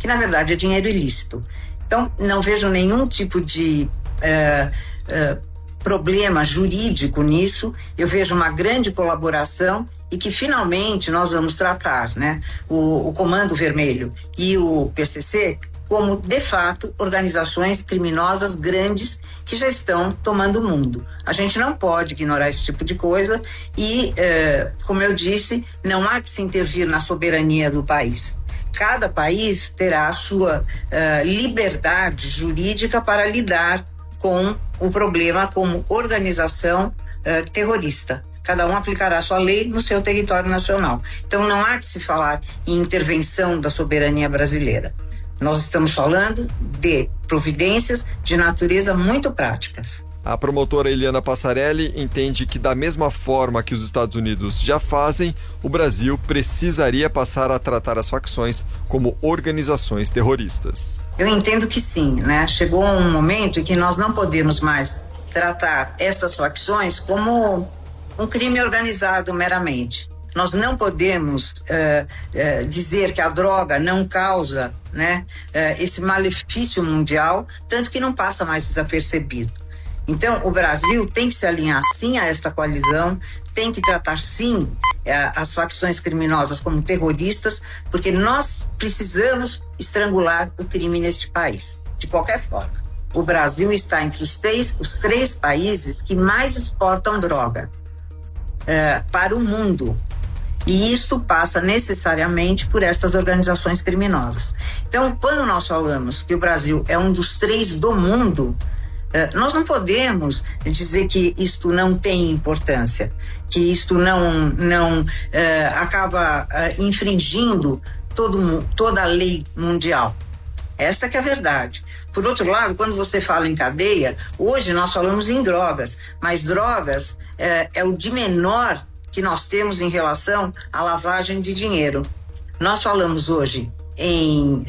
que na verdade é dinheiro ilícito. Então, não vejo nenhum tipo de problema jurídico nisso. Eu vejo uma grande colaboração e que finalmente nós vamos tratar, né, o Comando Vermelho e o PCC como, de fato, organizações criminosas grandes que já estão tomando o mundo. A gente não pode ignorar esse tipo de coisa e, como eu disse, não há que se intervir na soberania do país. Cada país terá a sua liberdade jurídica para lidar com o problema como organização terrorista. Cada um aplicará a sua lei no seu território nacional. Então não há que se falar em intervenção da soberania brasileira. Nós estamos falando de providências de natureza muito práticas. A promotora Eliana Passarelli entende que, da mesma forma que os Estados Unidos já fazem, o Brasil precisaria passar a tratar as facções como organizações terroristas. Eu entendo que sim, né? Chegou um momento em que nós não podemos mais tratar essas facções como um crime organizado meramente. Nós não podemos dizer que a droga não causa, né, esse malefício mundial, tanto que não passa mais desapercebido. Então, o Brasil tem que se alinhar sim a esta coalizão, tem que tratar sim as facções criminosas como terroristas, porque nós precisamos estrangular o crime neste país, de qualquer forma. O Brasil está entre os três países que mais exportam droga para o mundo. E isto passa necessariamente por estas organizações criminosas. Então, quando nós falamos que o Brasil é um dos 3 do mundo, nós não podemos dizer que isto não tem importância, que isto não acaba infringindo toda a lei mundial. Esta que é a verdade. Por outro lado, quando você fala em cadeia, hoje nós falamos em drogas, mas drogas é o de menor que nós temos em relação à lavagem de dinheiro. Nós falamos hoje em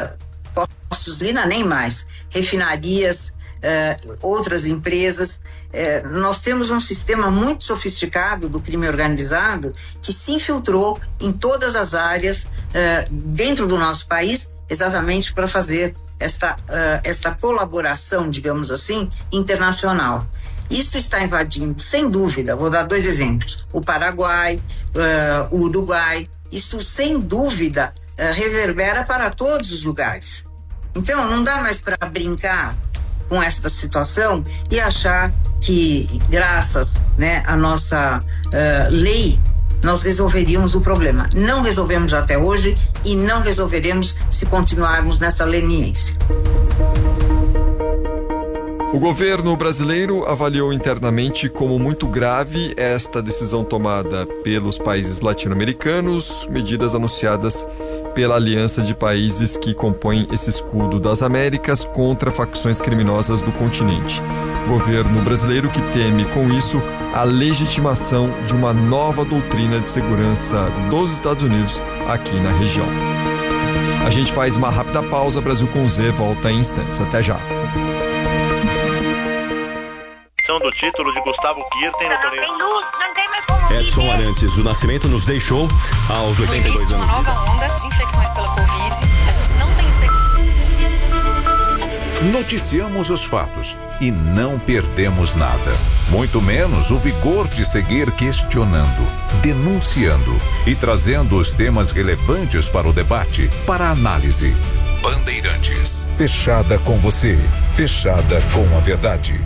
postos de gasolina, nem mais, refinarias, outras empresas. Nós temos um sistema muito sofisticado do crime organizado que se infiltrou em todas as áreas dentro do nosso país, exatamente para fazer esta colaboração, digamos assim, internacional. Isto está invadindo, sem dúvida, vou dar 2 exemplos, o Paraguai, o Uruguai. Isto, sem dúvida, reverbera para todos os lugares. Então, não dá mais para brincar com esta situação e achar que, graças, né, à nossa lei, nós resolveríamos o problema. Não resolvemos até hoje e não resolveremos se continuarmos nessa leniência. O governo brasileiro avaliou internamente como muito grave esta decisão tomada pelos países latino-americanos, medidas anunciadas pela aliança de países que compõem esse escudo das Américas contra facções criminosas do continente. Governo brasileiro que teme com isso a legitimação de uma nova doutrina de segurança dos Estados Unidos aqui na região. A gente faz uma rápida pausa, Brasil com Z volta em instantes. Até já. Do título de Gustavo Kirten no torneio. Não tem mais como Edson Arantes do Nascimento nos deixou aos 82 anos. Uma nova onda de infecções pela Covid. A gente não tem Noticiamos os fatos e não perdemos nada. Muito menos o vigor de seguir questionando, denunciando e trazendo os temas relevantes para o debate, para a análise. Bandeirantes. Fechada com você. Fechada com a verdade.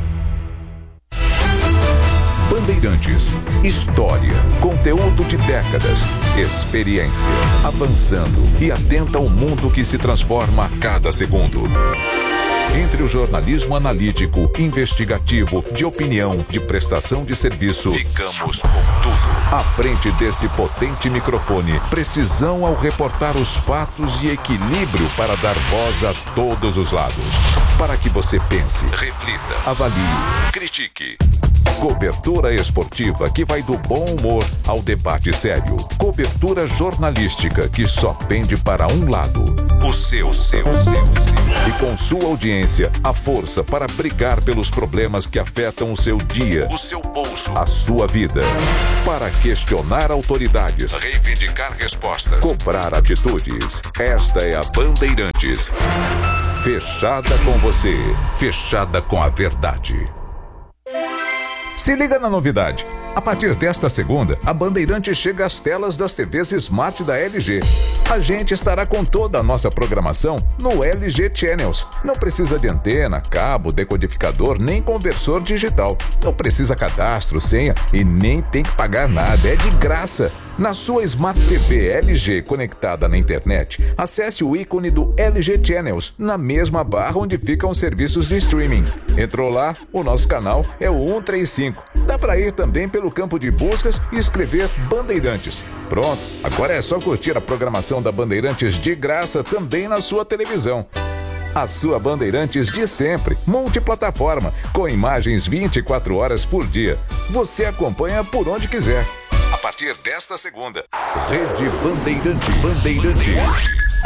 Bandeirantes, história, conteúdo de décadas, experiência, avançando e atenta ao mundo que se transforma a cada segundo. Entre o jornalismo analítico, investigativo, de opinião, de prestação de serviço, ficamos com tudo. À frente desse potente microfone, precisão ao reportar os fatos e equilíbrio para dar voz a todos os lados. Para que você pense, reflita, avalie, critique. Cobertura esportiva que vai do bom humor ao debate sério. Cobertura jornalística que só pende para um lado. O seu. E com sua audiência, a força para brigar pelos problemas que afetam o seu dia, o seu bolso, a sua vida. Para questionar autoridades, reivindicar respostas, cobrar atitudes. Esta é a Bandeirantes. Fechada com você, fechada com a verdade. Se liga na novidade. A partir desta segunda, a Bandeirantes chega às telas das TVs Smart da LG. A gente estará com toda a nossa programação no LG Channels. Não precisa de antena, cabo, decodificador, nem conversor digital. Não precisa cadastro, senha e nem tem que pagar nada. É de graça. Na sua Smart TV LG conectada na internet, acesse o ícone do LG Channels na mesma barra onde ficam os serviços de streaming. Entrou lá, o nosso canal é o 135. Dá para ir também pelo campo de buscas e escrever Bandeirantes. Pronto, agora é só curtir a programação da Bandeirantes de graça também na sua televisão. A sua Bandeirantes de sempre, multiplataforma, com imagens 24 horas por dia. Você acompanha por onde quiser. A partir desta segunda, Rede Bandeirantes.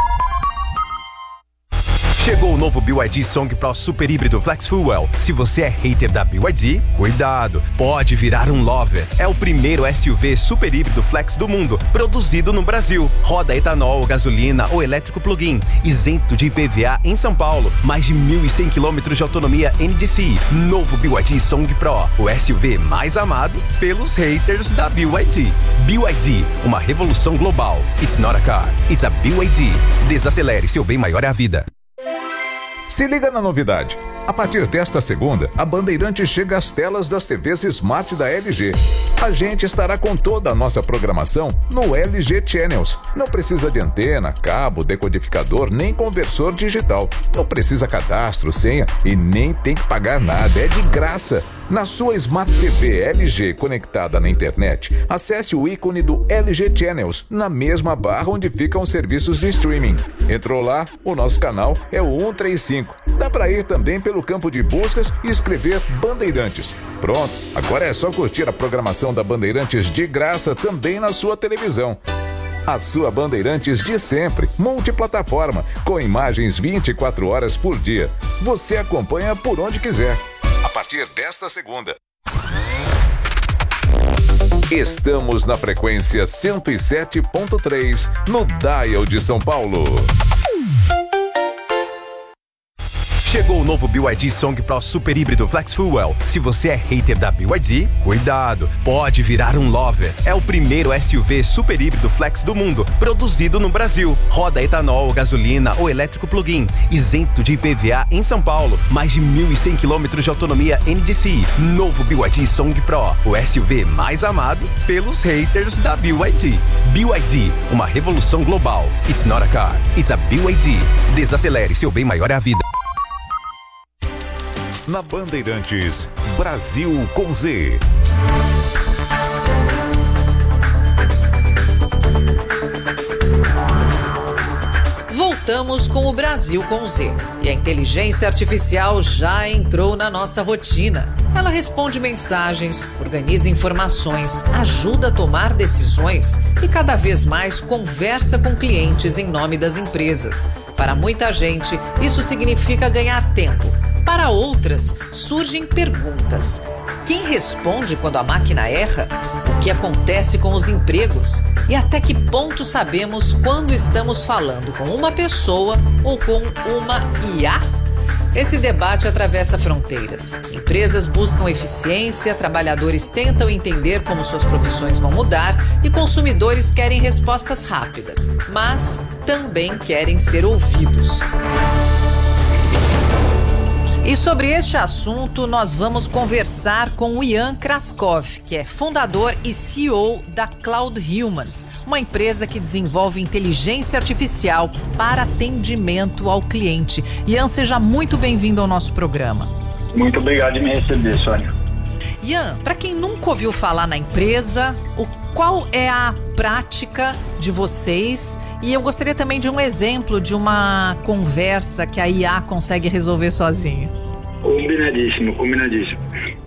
Chegou o novo BYD Song Pro Super Híbrido Flex Fuel. Se você é hater da BYD, cuidado, pode virar um lover. É o primeiro SUV super híbrido flex do mundo, produzido no Brasil. Roda etanol, gasolina ou elétrico plug-in, isento de IPVA em São Paulo. Mais de 1.100 km de autonomia NDCi. Novo BYD Song Pro, o SUV mais amado pelos haters da BYD. BYD, uma revolução global. It's not a car, it's a BYD. Desacelere, seu bem maior é a vida. Se liga na novidade. A partir desta segunda, a Bandeirantes chega às telas das TVs Smart da LG. A gente estará com toda a nossa programação no LG Channels. Não precisa de antena, cabo, decodificador, nem conversor digital. Não precisa cadastro, senha e nem tem que pagar nada. É de graça. Na sua Smart TV LG conectada na internet, acesse o ícone do LG Channels na mesma barra onde ficam os serviços de streaming. Entrou lá, o nosso canal é o 135. Dá para ir também pelo campo de buscas e escrever Bandeirantes. Pronto, agora é só curtir a programação da Bandeirantes de graça também na sua televisão. A sua Bandeirantes de sempre, multiplataforma, com imagens 24 horas por dia. Você acompanha por onde quiser. A partir desta segunda. Estamos na frequência 107.3 no Dial de São Paulo. Chegou o novo BYD Song Pro Super Híbrido Flex Fuel. Se você é hater da BYD, cuidado, pode virar um lover. É o primeiro SUV super híbrido flex do mundo, produzido no Brasil. Roda etanol, gasolina ou elétrico plug-in, isento de IPVA em São Paulo. Mais de 1.100 km de autonomia NDCi. Novo BYD Song Pro, o SUV mais amado pelos haters da BYD. BYD, uma revolução global. It's not a car, it's a BYD. Desacelere, seu bem maior é a vida. Na Bandeirantes, Brasil com Z. Voltamos com o Brasil com Z. E a inteligência artificial já entrou na nossa rotina. Ela responde mensagens, organiza informações, ajuda a tomar decisões e cada vez mais conversa com clientes em nome das empresas. Para muita gente, isso significa ganhar tempo. Para outras, surgem perguntas. Quem responde quando a máquina erra? O que acontece com os empregos? E até que ponto sabemos quando estamos falando com uma pessoa ou com uma IA? Esse debate atravessa fronteiras. Empresas buscam eficiência, trabalhadores tentam entender como suas profissões vão mudar e consumidores querem respostas rápidas, mas também querem ser ouvidos. E sobre este assunto, nós vamos conversar com o Ian Kraskov, que é fundador e CEO da Cloud Humans, uma empresa que desenvolve inteligência artificial para atendimento ao cliente. Ian, seja muito bem-vindo ao nosso programa. Muito obrigado de me receber, Sônia. Ian, para quem nunca ouviu falar na empresa, qual é a prática de vocês? E eu gostaria também de um exemplo de uma conversa que a IA consegue resolver sozinha. Combinadíssimo.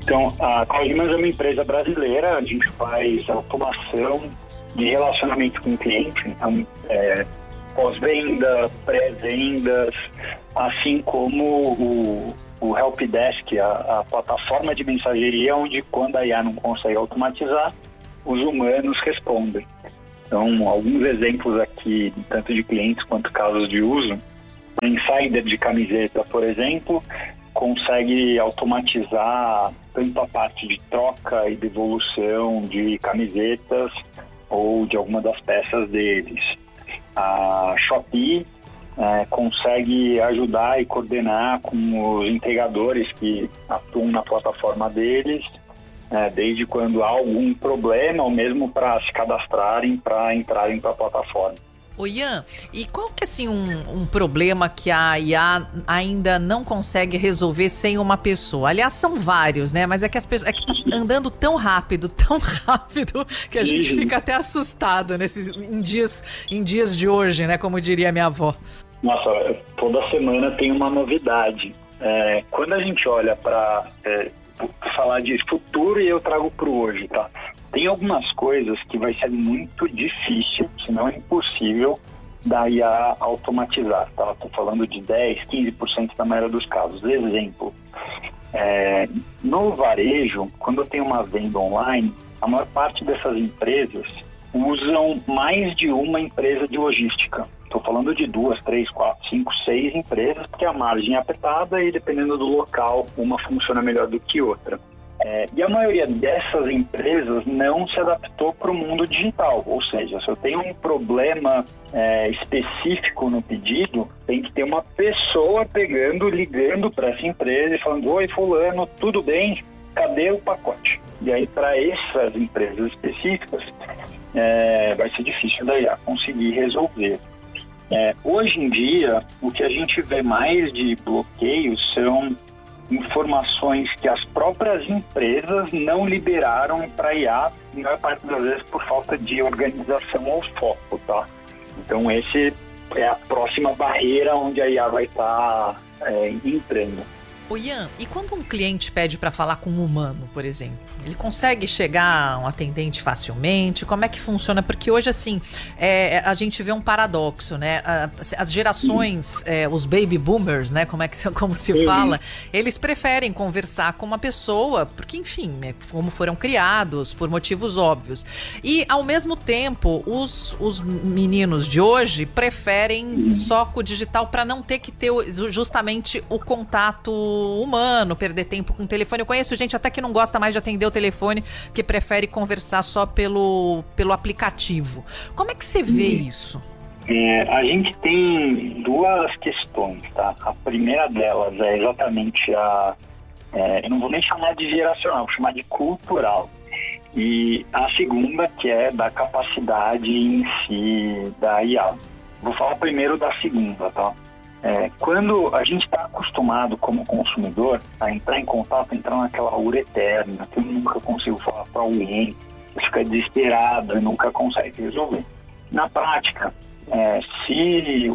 Então, a Cloudmans é uma empresa brasileira, a gente faz automação de relacionamento com o cliente, então, pós-venda, pré-vendas, assim como o Helpdesk, a plataforma de mensageria, onde quando a IA não consegue automatizar, os humanos respondem. Então, alguns exemplos aqui, tanto de clientes quanto casos de uso. O Insider de camiseta, por exemplo, consegue automatizar tanto a parte de troca e devolução de camisetas ou de alguma das peças deles. A Shopee consegue ajudar e coordenar com os entregadores que atuam na plataforma deles, desde quando há algum problema ou mesmo para se cadastrarem, para entrarem para a plataforma. Ô Ian, e qual que é assim um problema que a IA ainda não consegue resolver sem uma pessoa? Aliás, são vários, né? Mas é que as pessoas tá andando tão rápido, que a gente fica até assustado em dias de hoje, né? Como diria minha avó. Nossa, toda semana tem uma novidade. Quando a gente olha para falar de futuro, e eu trago para o hoje, tá? Tem algumas coisas que vai ser muito difícil, se não é impossível, da IA automatizar, tá? Estou falando de 10, 15% da maioria dos casos. Exemplo, no varejo, quando eu tenho uma venda online, a maior parte dessas empresas usam mais de uma empresa de logística. Estou falando de 2, 3, 4, 5, 6 empresas, porque a margem é apertada e dependendo do local, uma funciona melhor do que outra. E a maioria dessas empresas não se adaptou para o mundo digital, ou seja, se eu tenho um problema específico no pedido, tem que ter uma pessoa ligando para essa empresa e falando: oi fulano, tudo bem? Cadê o pacote? E aí para essas empresas específicas vai ser difícil da IA conseguir resolver. Hoje em dia, o que a gente vê mais de bloqueios são informações que as próprias empresas não liberaram para a IA, na maior parte das vezes por falta de organização ou foco, tá? Então, esse é a próxima barreira onde a IA vai estar entrando. Ô Ian, e quando um cliente pede para falar com um humano, por exemplo, ele consegue chegar a um atendente facilmente? Como é que funciona? Porque hoje, assim, a gente vê um paradoxo, né? As gerações, os baby boomers, né? Como se fala, eles preferem conversar com uma pessoa, porque, enfim, como foram criados, por motivos óbvios. E, ao mesmo tempo, os meninos de hoje preferem só com o digital para não ter que ter justamente o contato humano, perder tempo com o telefone. Eu conheço gente até que não gosta mais de atender o telefone, que prefere conversar só pelo aplicativo. Como é que você vê isso? A gente tem duas questões, tá? A primeira delas é exatamente eu não vou nem chamar de geracional, vou chamar de cultural. E a segunda, que é da capacidade em si da IA. Vou falar primeiro da segunda, tá? Quando a gente está acostumado como consumidor a entrar em contato, entrar naquela ura eterna, que eu nunca consigo falar para alguém, fica desesperado e nunca consegue resolver. Na prática, se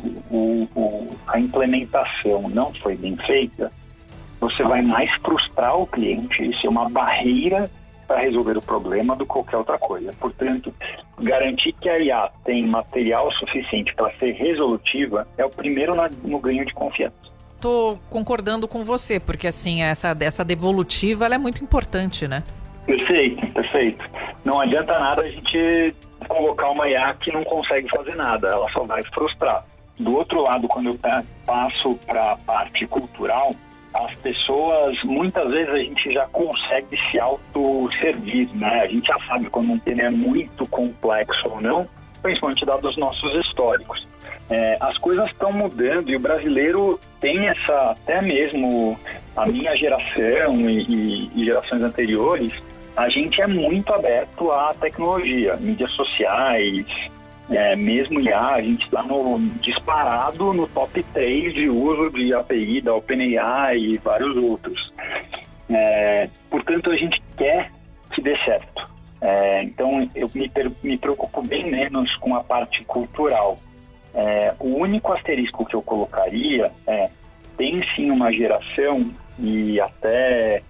a implementação não foi bem feita, você vai mais frustrar o cliente e ser uma barreira para resolver o problema do que qualquer outra coisa. Portanto, garantir que a IA tem material suficiente para ser resolutiva é o primeiro no ganho de confiança. Tô concordando com você, porque assim, essa devolutiva ela é muito importante, né? Perfeito. Não adianta nada a gente colocar uma IA que não consegue fazer nada, ela só vai frustrar. Do outro lado, quando eu passo para a parte cultural, as pessoas, muitas vezes a gente já consegue se autosservir, né? A gente já sabe quando um tema é muito complexo ou não, principalmente dados os nossos históricos. As coisas estão mudando e o brasileiro tem até mesmo a minha geração e gerações anteriores, a gente é muito aberto à tecnologia, mídias sociais, mesmo IA, a gente está disparado no top 3 de uso de API da OpenAI e vários outros. Portanto, a gente quer que dê certo. Então, eu me preocupo bem menos com a parte cultural. O único asterisco que eu colocaria tem sim uma geração, e até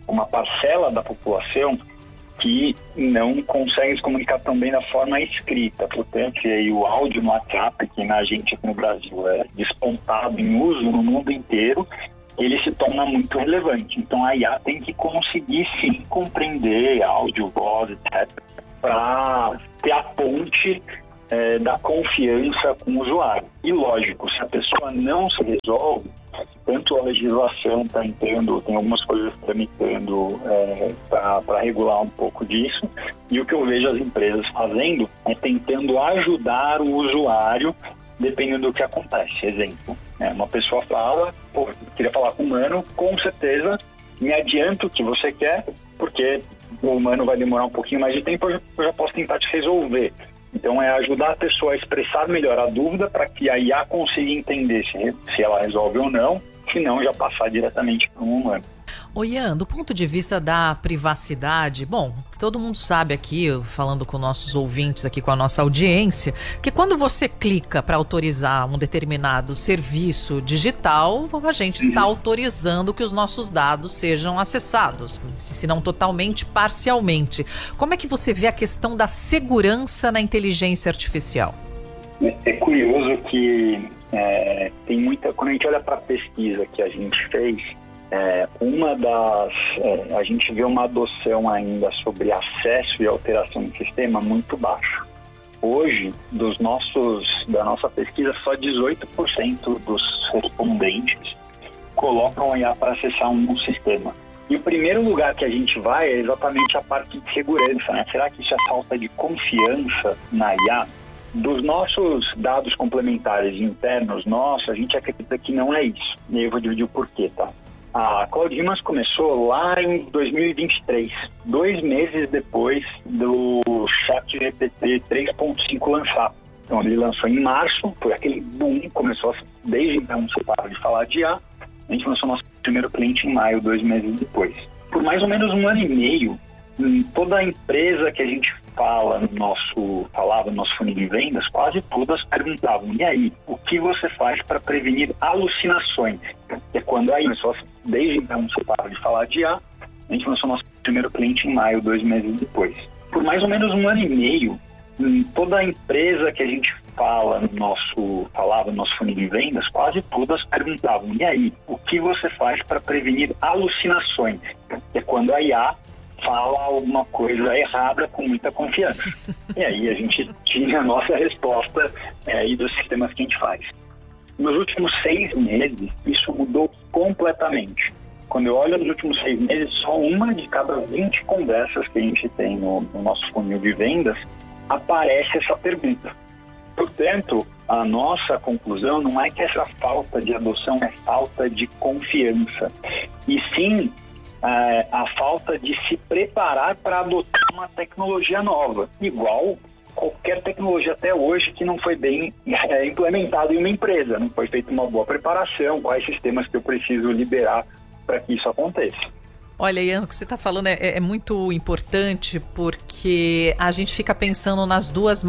uma parcela da população que não consegue se comunicar tão bem da forma escrita. Portanto, e aí o áudio no WhatsApp, que na gente aqui no Brasil é despontado em uso no mundo inteiro, ele se torna muito relevante. Então a IA tem que conseguir sim compreender áudio, voz, etc., para ter a ponte da confiança com o usuário. E lógico, se a pessoa não se resolve, tanto a legislação está entrando, tem algumas coisas tramitando para regular um pouco disso, e o que eu vejo as empresas fazendo é tentando ajudar o usuário dependendo do que acontece. Exemplo, uma pessoa fala, queria falar com o humano, com certeza me adianta o que você quer, porque o humano vai demorar um pouquinho mais de tempo, eu já posso tentar te resolver. Então é ajudar a pessoa a expressar melhor a dúvida para que a IA consiga entender se ela resolve ou não, se não já passar diretamente para um humano. Ô Ian, do ponto de vista da privacidade, bom, todo mundo sabe aqui, falando com nossos ouvintes aqui, com a nossa audiência, que quando você clica para autorizar um determinado serviço digital, a gente está autorizando que os nossos dados sejam acessados, se não totalmente, parcialmente. Como é que você vê a questão da segurança na inteligência artificial? É curioso que tem muita... Quando a gente olha para a pesquisa que a gente fez, a gente vê uma adoção ainda sobre acesso e alteração do sistema muito baixo. Hoje, da nossa pesquisa, só 18% dos respondentes colocam a IA para acessar um sistema. E o primeiro lugar que a gente vai é exatamente a parte de segurança, né? Será que isso é falta de confiança na IA? Dos nossos dados complementares internos, a gente acredita que não é isso. E aí eu vou dividir o porquê, tá? A Cloud-Image começou lá em 2023, 2 meses depois do ChatGPT 3.5 lançar. Então ele lançou em março, foi aquele boom, começou desde então se para de falar de IA. A gente lançou nosso primeiro cliente em maio, 2 meses depois. Por mais ou menos 1 ano e meio, toda a empresa que a gente falava no nosso funil de vendas, quase todas perguntavam: e aí, o que você faz para prevenir alucinações? Que é quando aí começou, desde então se para de falar de IA, a gente lançou nosso primeiro cliente em maio, 2 meses depois. Por mais ou menos 1 ano e meio, toda a empresa que a gente falava no nosso funil de vendas, quase todas perguntavam: e aí, o que você faz para prevenir alucinações? Que é quando a IA fala alguma coisa errada com muita confiança. E aí a gente tinha a nossa resposta aí dos sistemas que a gente faz. Nos últimos 6 meses, isso mudou completamente. Quando eu olho nos últimos 6 meses, só 1 de cada 20 conversas que a gente tem no nosso funil de vendas aparece essa pergunta. Portanto, a nossa conclusão não é que essa falta de adoção é falta de confiança, e sim a falta de se preparar para adotar uma tecnologia nova, igual qualquer tecnologia até hoje que não foi bem implementada em uma empresa, não foi feita uma boa preparação, quais sistemas que eu preciso liberar para que isso aconteça. Olha, Ian, o que você está falando é muito importante, porque a gente fica pensando das duas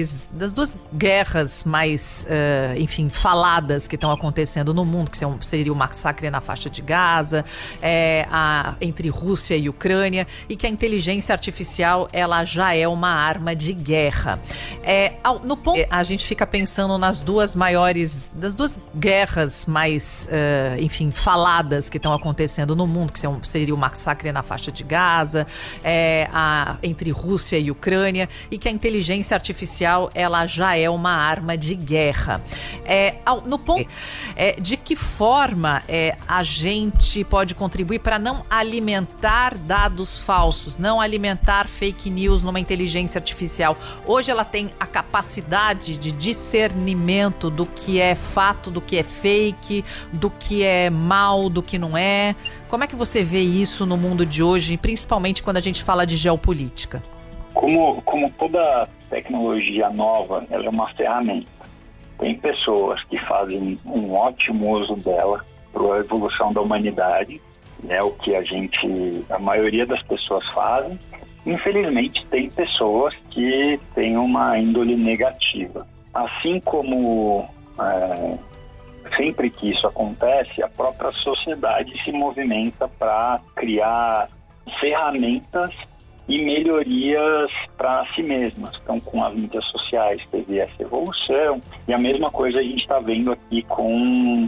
guerras mais, faladas que estão acontecendo no mundo, que seria o massacre na faixa de Gaza, entre Rússia e Ucrânia, e que a inteligência artificial ela já é uma arma de guerra. No ponto, a gente fica pensando das duas guerras mais, faladas que estão acontecendo no mundo, que seria o massacre na faixa de Gaza, entre Rússia e Ucrânia, e que a inteligência artificial ela já é uma arma de guerra. No ponto, de que forma a gente pode contribuir para não alimentar dados falsos, não alimentar fake news numa inteligência artificial? Hoje ela tem a capacidade de discernimento do que é fato, do que é fake, do que é mal, do que não é. Como é que você vê isso no mundo de hoje, principalmente quando a gente fala de geopolítica? Como toda tecnologia nova, ela é uma ferramenta. Tem pessoas que fazem um ótimo uso dela para a evolução da humanidade, é o que a maioria das pessoas fazem. Infelizmente, tem pessoas que têm uma índole negativa. Assim como sempre que isso acontece, a própria sociedade se movimenta para criar ferramentas e melhorias para si mesmas. Então, com as mídias sociais teve essa evolução, e a mesma coisa a gente está vendo aqui com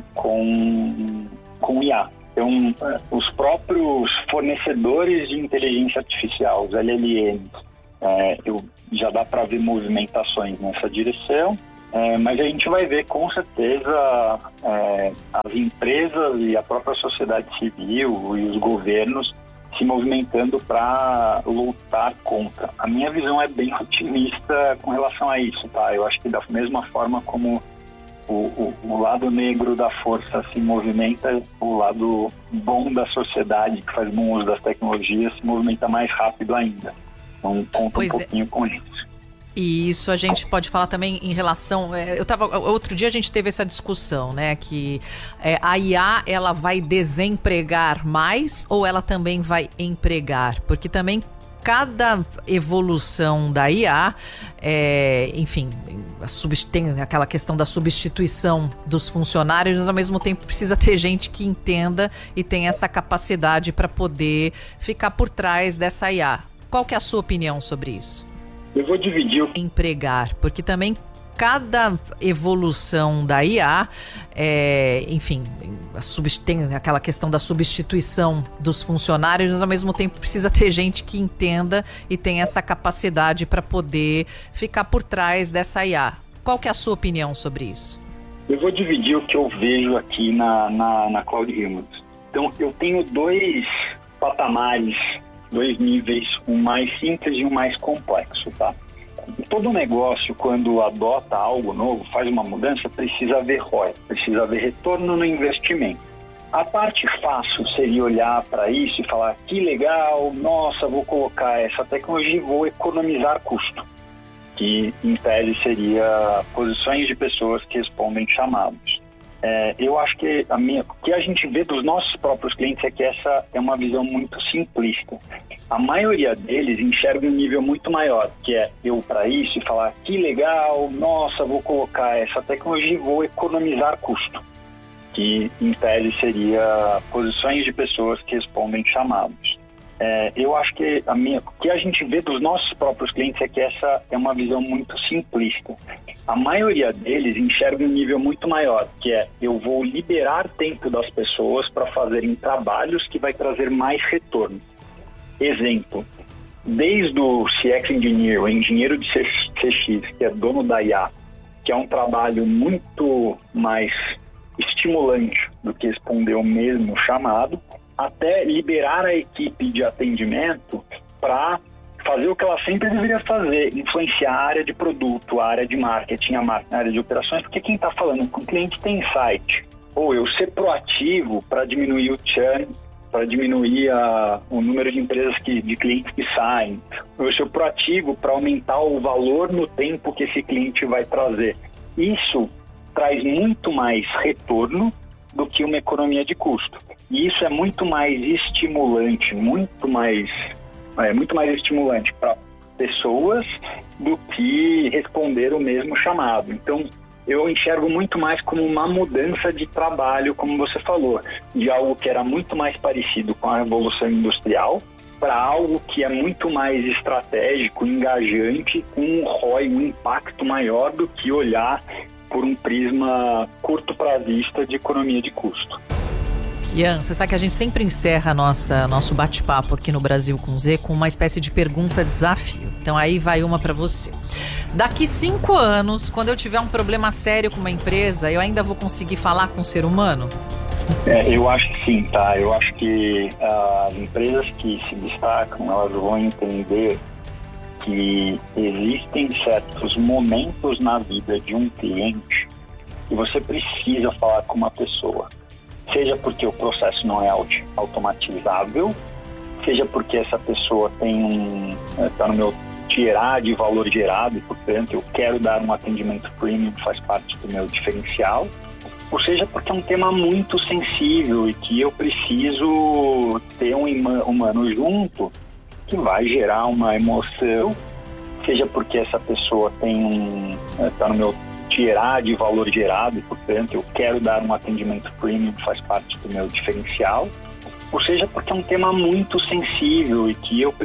o IA. Então, os próprios fornecedores de inteligência artificial, os LLMs, já dá para ver movimentações nessa direção, mas a gente vai ver com certeza as empresas e a própria sociedade civil e os governos se movimentando para lutar contra. A minha visão é bem otimista com relação a isso, tá? Eu acho que da mesma forma como o lado negro da força se movimenta, o lado bom da sociedade, que faz bom uso das tecnologias, se movimenta mais rápido ainda. Então, conta um pouquinho com isso. E isso a gente pode falar também em relação... outro dia a gente teve essa discussão, né? Que a IA, ela vai desempregar mais ou ela também vai empregar? Porque também cada evolução da IA, enfim, tem aquela questão da substituição dos funcionários, mas ao mesmo tempo precisa ter gente que entenda e tenha essa capacidade para poder ficar por trás dessa IA. Qual que é a sua opinião sobre isso? Eu vou dividir empregar, porque também cada evolução da IA, enfim, tem aquela questão da substituição dos funcionários, mas ao mesmo tempo precisa ter gente que entenda e tenha essa capacidade para poder ficar por trás dessa IA. Qual que é a sua opinião sobre isso? Eu vou dividir o que eu vejo aqui na Cloud Humans. Então, eu tenho dois patamares, dois níveis, um mais simples e um mais complexo, tá? Todo negócio, quando adota algo novo, faz uma mudança, precisa ver ROI, precisa ver retorno no investimento. A parte fácil seria olhar para isso e falar, que legal, nossa, vou colocar essa tecnologia e vou economizar custo, que em tese seria posições de pessoas que respondem chamados. Eu acho que o que a gente vê dos nossos próprios clientes é que essa é uma visão muito simplista. A maioria deles enxerga um nível muito maior, que é eu para isso e falar, que legal, nossa, vou colocar essa tecnologia e vou economizar custo, que em tese seria posições de pessoas que respondem chamados. Eu acho que o que a gente vê dos nossos próprios clientes é que essa é uma visão muito simplista. A maioria deles enxerga um nível muito maior, que é eu vou liberar tempo das pessoas para fazerem trabalhos que vai trazer mais retorno. Exemplo, desde o CX Engineer, o engenheiro de CX, que é dono da IA, que é um trabalho muito mais estimulante do que responder o mesmo chamado, até liberar a equipe de atendimento para fazer o que ela sempre deveria fazer, influenciar a área de produto, a área de marketing, a área de operações, porque quem está falando com o cliente tem insight. Ou eu ser proativo para diminuir o churn, para diminuir o número de empresas de clientes que saem. Ou eu ser proativo para aumentar o valor no tempo que esse cliente vai trazer. Isso traz muito mais retorno do que uma economia de custo. E isso é muito mais estimulante, muito mais estimulante para pessoas do que responder o mesmo chamado. Então, eu enxergo muito mais como uma mudança de trabalho, como você falou, de algo que era muito mais parecido com a Revolução Industrial para algo que é muito mais estratégico, engajante, com um ROI, um impacto maior do que olhar por um prisma curto prazista de economia de custo. Ian, você sabe que a gente sempre encerra nosso bate-papo aqui no Brasil com Z com uma espécie de pergunta-desafio. Então aí vai uma para você. Daqui 5 anos, quando eu tiver um problema sério com uma empresa, eu ainda vou conseguir falar com o ser humano? Eu acho que sim, tá? Eu acho que as empresas que se destacam, elas vão entender que existem certos momentos na vida de um cliente que você precisa falar com uma pessoa. Seja porque o processo não é automatizável, seja porque essa pessoa está no meu tirar de valor gerado e, portanto, eu quero dar um atendimento premium que faz parte do meu diferencial, ou seja porque é um tema muito sensível e que eu preciso ter um humano junto que vai gerar uma emoção, seja porque essa pessoa está no meu gerar de valor gerado, e, portanto, eu quero dar um atendimento premium que faz parte do meu diferencial, ou seja, porque é um tema muito sensível e que eu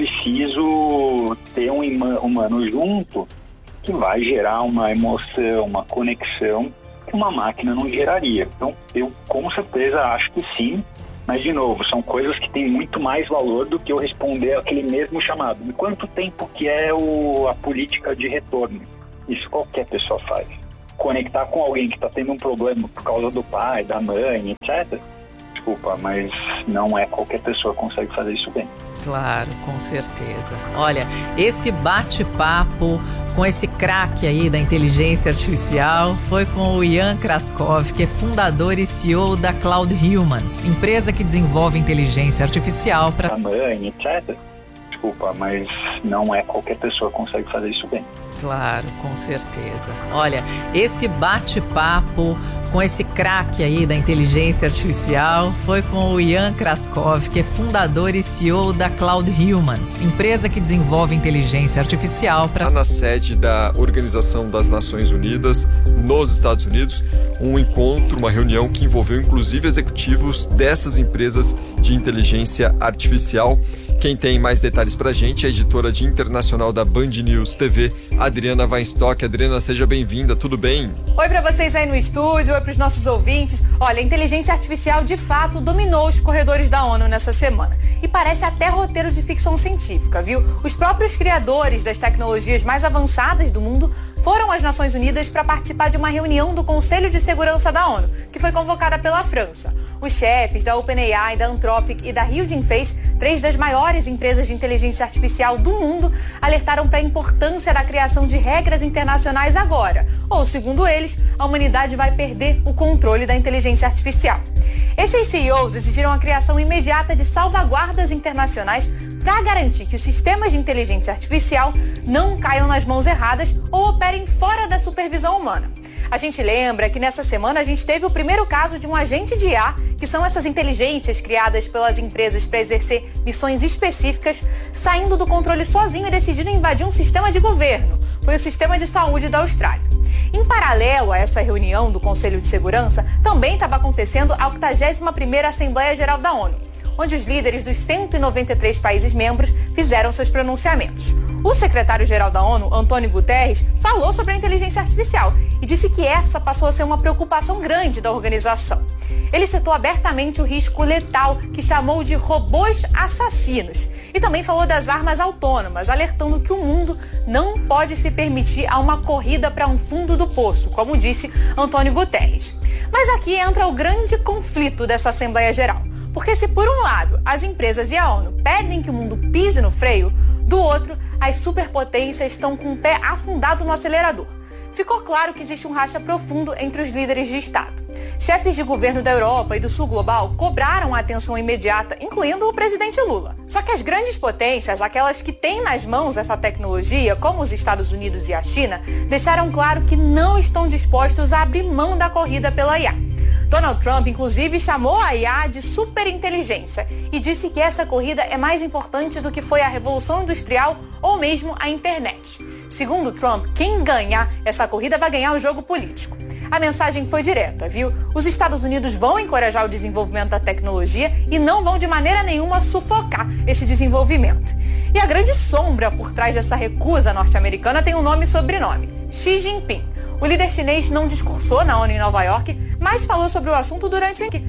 preciso ter um humano junto que vai gerar uma emoção, uma conexão que uma máquina não geraria. Então, eu com certeza acho que sim, mas, de novo, são coisas que têm muito mais valor do que eu responder aquele mesmo chamado. E quanto tempo que é a política de retorno? Isso qualquer pessoa faz. Conectar com alguém que está tendo um problema por causa do pai, da mãe, etc. Desculpa, mas não é qualquer pessoa que consegue fazer isso bem. Claro, com certeza. Olha, esse bate-papo com esse craque aí da inteligência artificial foi com o Ian Kraskov, que é fundador e CEO da Cloud Humans, empresa que desenvolve inteligência artificial para a mãe, etc. Desculpa, mas não é qualquer pessoa que consegue fazer isso bem. Claro, com certeza. Olha, esse bate-papo com esse craque aí da inteligência artificial foi com o Ian Kraskov, que é fundador e CEO da Cloud Humans, empresa que desenvolve inteligência artificial para... Na sede da Organização das Nações Unidas, nos Estados Unidos, um encontro, uma reunião que envolveu inclusive executivos dessas empresas de inteligência artificial. Quem tem mais detalhes pra gente é a editora de internacional da Band News TV, Adriana Weinstock. Adriana, seja bem-vinda, tudo bem? Oi pra vocês aí no estúdio, oi pros nossos ouvintes. Olha, a inteligência artificial de fato dominou os corredores da ONU nessa semana. E parece até roteiro de ficção científica, viu? Os próprios criadores das tecnologias mais avançadas do mundo foram às Nações Unidas para participar de uma reunião do Conselho de Segurança da ONU, que foi convocada pela França. Os chefes da OpenAI, da Anthropic e da Hugging Face, 3 das maiores empresas de inteligência artificial do mundo, alertaram para a importância da criação de regras internacionais agora. Ou, segundo eles, a humanidade vai perder o controle da inteligência artificial. Esses CEOs exigiram a criação imediata de salvaguardas internacionais para garantir que os sistemas de inteligência artificial não caiam nas mãos erradas ou operem fora da supervisão humana. A gente lembra que nessa semana a gente teve o primeiro caso de um agente de IA, que são essas inteligências criadas pelas empresas para exercer missões específicas, saindo do controle sozinho e decidindo invadir um sistema de governo. Foi o sistema de saúde da Austrália. Em paralelo a essa reunião do Conselho de Segurança, também estava acontecendo a 81ª Assembleia Geral da ONU, onde os líderes dos 193 países membros fizeram seus pronunciamentos. O secretário-geral da ONU, Antônio Guterres, falou sobre a inteligência artificial e disse que essa passou a ser uma preocupação grande da organização. Ele citou abertamente o risco letal que chamou de robôs assassinos e também falou das armas autônomas, alertando que o mundo não pode se permitir a uma corrida para um fundo do poço, como disse Antônio Guterres. Mas aqui entra o grande conflito dessa Assembleia Geral. Porque se por um lado as empresas e a ONU pedem que o mundo pise no freio, do outro as superpotências estão com o pé afundado no acelerador. Ficou claro que existe um racha profundo entre os líderes de Estado. Chefes de governo da Europa e do Sul Global cobraram a atenção imediata, incluindo o presidente Lula. Só que as grandes potências, aquelas que têm nas mãos essa tecnologia, como os Estados Unidos e a China, deixaram claro que não estão dispostos a abrir mão da corrida pela IA. Donald Trump, inclusive, chamou a IA de superinteligência e disse que essa corrida é mais importante do que foi a Revolução Industrial ou mesmo a internet. Segundo Trump, quem ganhar essa corrida vai ganhar o jogo político. A mensagem foi direta, viu? Os Estados Unidos vão encorajar o desenvolvimento da tecnologia e não vão de maneira nenhuma sufocar esse desenvolvimento. E a grande sombra por trás dessa recusa norte-americana tem um nome e sobrenome: Xi Jinping. O líder chinês não discursou na ONU em Nova York, mas falou sobre o assunto durante o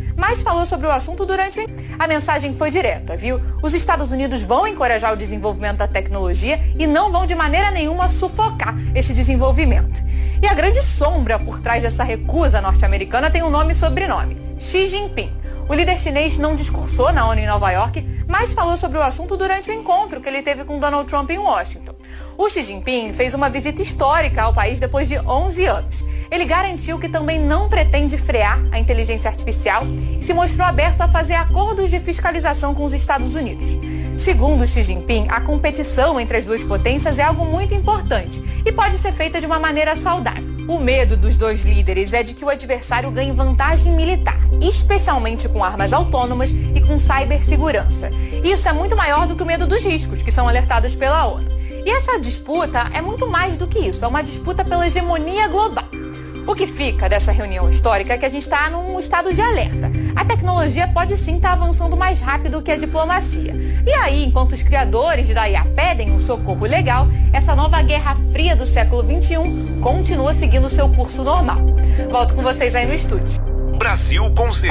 A mensagem foi direta, viu? Os Estados Unidos vão encorajar o desenvolvimento da tecnologia e não vão de maneira nenhuma sufocar esse desenvolvimento. E a grande sombra por trás dessa recusa norte-americana tem um nome e sobrenome: Xi Jinping. O líder chinês não discursou na ONU em Nova York, mas falou sobre o assunto durante o encontro que ele teve com Donald Trump em Washington. O Xi Jinping fez uma visita histórica ao país depois de 11 anos. Ele garantiu que também não pretende frear a inteligência artificial e se mostrou aberto a fazer acordos de fiscalização com os Estados Unidos. Segundo Xi Jinping, a competição entre as duas potências é algo muito importante e pode ser feita de uma maneira saudável. O medo dos dois líderes é de que o adversário ganhe vantagem militar, especialmente com armas autônomas e com cibersegurança. Isso é muito maior do que o medo dos riscos, que são alertados pela ONU. E essa disputa é muito mais do que isso, é uma disputa pela hegemonia global. O que fica dessa reunião histórica é que a gente está num estado de alerta. A tecnologia pode sim estar avançando mais rápido que a diplomacia. E aí, enquanto os criadores da IA pedem um socorro legal, essa nova Guerra Fria do século XXI continua seguindo seu curso normal. Volto com vocês aí no estúdio. Brasil com Z.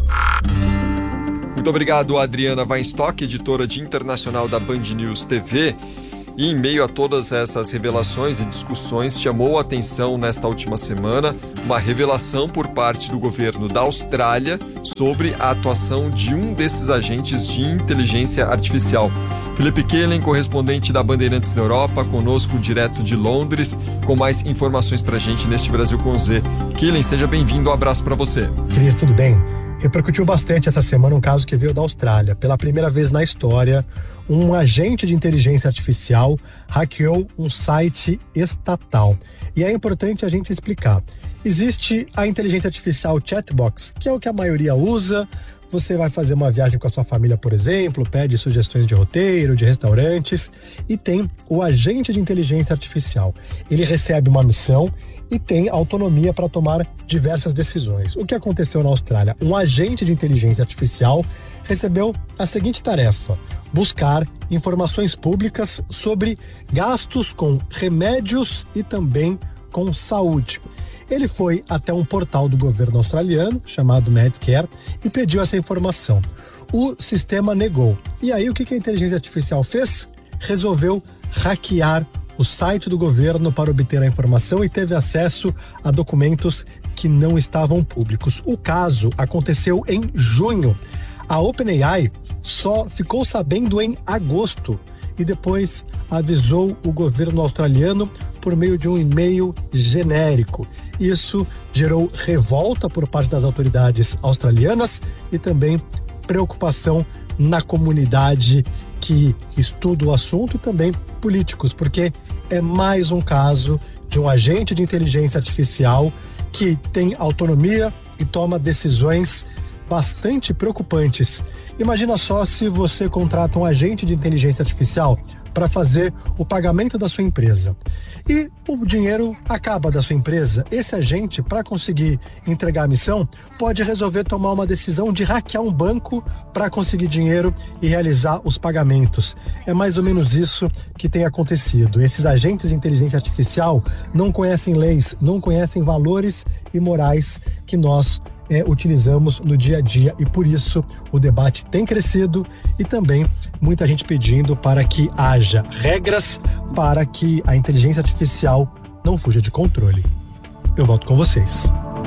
Muito obrigado, Adriana Weinstock, editora de internacional da Band News TV. E em meio a todas essas revelações e discussões, chamou a atenção nesta última semana uma revelação por parte do governo da Austrália sobre a atuação de um desses agentes de inteligência artificial. Felipe Kehlen, correspondente da Bandeirantes na Europa, conosco direto de Londres, com mais informações pra gente neste Brasil com Z. Kehlen, seja bem-vindo, um abraço para você. Cris, tudo bem? Repercutiu bastante essa semana um caso que veio da Austrália. Pela primeira vez na história, um agente de inteligência artificial hackeou um site estatal. E é importante a gente explicar. Existe a inteligência artificial Chatbox, que é o que a maioria usa. Você vai fazer uma viagem com a sua família, por exemplo, pede sugestões de roteiro, de restaurantes, e tem o agente de inteligência artificial. Ele recebe uma missão e tem autonomia para tomar diversas decisões. O que aconteceu na Austrália? Um agente de inteligência artificial recebeu a seguinte tarefa: buscar informações públicas sobre gastos com remédios e também com saúde. Ele foi até um portal do governo australiano, chamado Medcare, e pediu essa informação. O sistema negou. E aí o que a inteligência artificial fez? Resolveu hackear o site do governo para obter a informação e teve acesso a documentos que não estavam públicos. O caso aconteceu em junho. A OpenAI só ficou sabendo em agosto e depois avisou o governo australiano por meio de um e-mail genérico. Isso gerou revolta por parte das autoridades australianas e também preocupação na comunidade que estuda o assunto e também políticos, porque é mais um caso de um agente de inteligência artificial que tem autonomia e toma decisões bastante preocupantes. Imagina só se você contrata um agente de inteligência artificial para fazer o pagamento da sua empresa e o dinheiro acaba da sua empresa. Esse agente, para conseguir entregar a missão, pode resolver tomar uma decisão de hackear um banco para conseguir dinheiro e realizar os pagamentos. É mais ou menos isso que tem acontecido. Esses agentes de inteligência artificial não conhecem leis, não conhecem valores e morais que nós utilizamos no dia a dia, e por isso o debate tem crescido e também muita gente pedindo para que haja regras para que a inteligência artificial não fuja de controle. Eu volto com vocês.